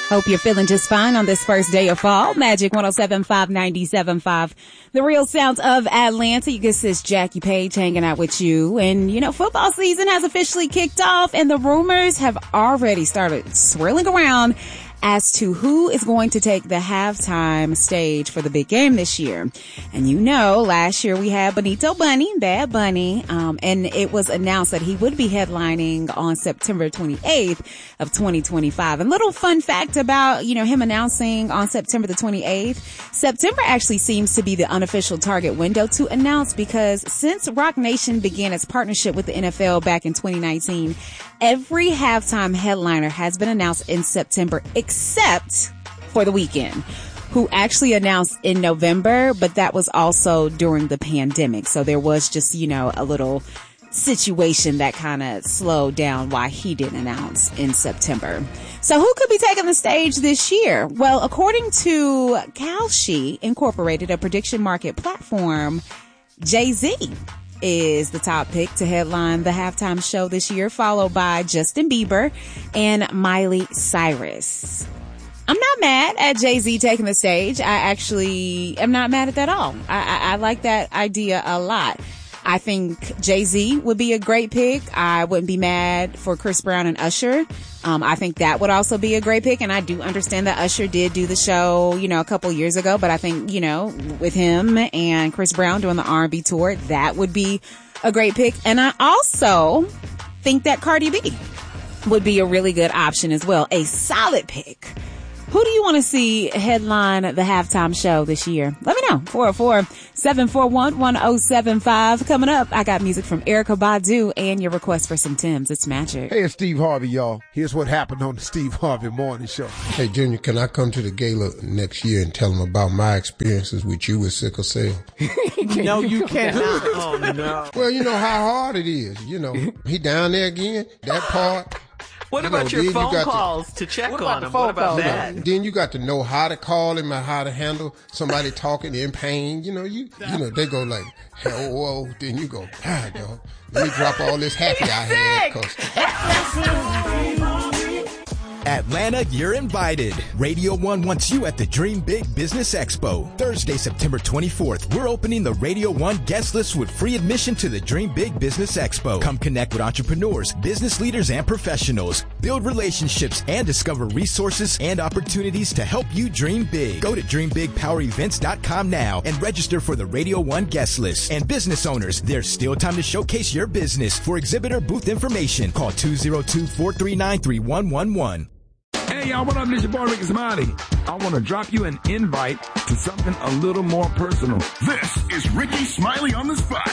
Hope you're feeling just fine on this first day of fall. Magic 107.5, 97.5. The real sounds of Atlanta. You guess it's Jackie Page hanging out with you. And, you know, football season has officially kicked off and the rumors have already started swirling around as to who is going to take the halftime stage for the big game this year. And you know, last year we had Benito Bunny, Bad Bunny, and it was announced that he would be headlining on September 28th of 2025. And little fun fact about, you know, him announcing on September the 28th, September actually seems to be the unofficial target window to announce because since Roc Nation began its partnership with the NFL back in 2019, every halftime headliner has been announced in September except for The Weeknd, who actually announced in November, but that was also during the pandemic. So there was just, you know, a little situation that kind of slowed down why he didn't announce in September. So who could be taking the stage this year? Well, according to Kalshi Incorporated, a prediction market platform, Jay-Z is the top pick to headline the halftime show this year, followed by Justin Bieber and Miley Cyrus. I'm not mad at Jay-Z taking the stage. I actually am not mad at that at all. I like that idea a lot. I think Jay-Z would be a great pick. I wouldn't be mad for Chris Brown and Usher. I think that would also be a great pick. And I do understand that Usher did do the show, you know, a couple years ago. But I think, you know, with him and Chris Brown doing the R&B tour, that would be a great pick. And I also think that Cardi B would be a really good option as well. A solid pick. Who do you want to see headline the halftime show this year? Let me know. 404-741-1075. Coming up, I got music from Erykah Badu and your request for some Timbs. It's Magic. Hey, it's Steve Harvey, y'all. Here's what happened on the Steve Harvey Morning Show. Hey, Junior, can I come to the gala next year and tell them about my experiences with you with sickle cell? No, you cannot. Oh, no. Well, you know how hard it is. You know, he down there again, that part. What about your phone calls to check on him? What about that? Then you got to know how to call him and how to handle somebody talking in pain. You know, they go like, hell, whoa. Then you go, ah, dog. Let me drop all this happy I had. Atlanta, you're invited. Radio 1 wants you at the Dream Big Business Expo. Thursday, September 24th, we're opening the Radio 1 guest list with free admission to the Dream Big Business Expo. Come connect with entrepreneurs, business leaders, and professionals. Build relationships and discover resources and opportunities to help you dream big. Go to DreamBigPowerEvents.com now and register for the Radio 1 guest list. And business owners, there's still time to showcase your business. For exhibitor booth information, call 202-439-3111. Hey, y'all, what up? This your boy, Ricky Smiley. I want to drop you an invite to something a little more personal. This is Ricky Smiley on the Spot.